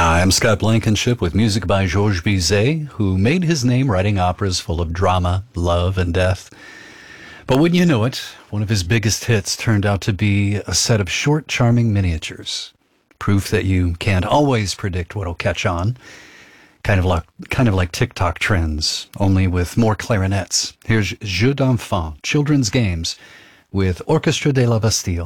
I'm Scott Blankenship with music by Georges Bizet, who made his name writing operas full of drama, love, and death. But wouldn't you know it, one of his biggest hits turned out to be a set of short, charming miniatures. Proof that you can't always predict what'll catch on. Kind of like TikTok trends, only with more clarinets. Here's Jeux d'enfants, children's games, with Orchestre de la Bastille.